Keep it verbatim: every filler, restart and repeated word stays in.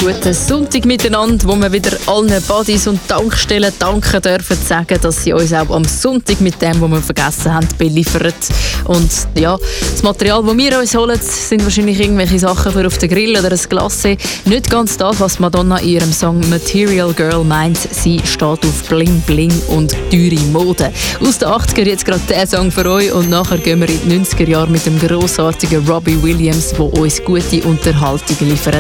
guten Sonntag miteinander, wo wir wieder allen Buddies und Tankstellen danken dürfen, sagen, dass sie uns auch am Sonntag mit dem, was wir vergessen haben, beliefern. Und ja, das Material, das wir uns holen, sind wahrscheinlich irgendwelche Sachen für auf den Grill oder ein Glacé. Nicht ganz das, was Madonna in ihrem Song Material Girl meint. Sie steht auf Bling Bling und teure Mode. Aus den achtziger jetzt gerade der Song für euch und nachher gehen wir in die neunziger Jahre mit dem grossartigen Robbie Williams, der uns gute Unterhaltung liefert.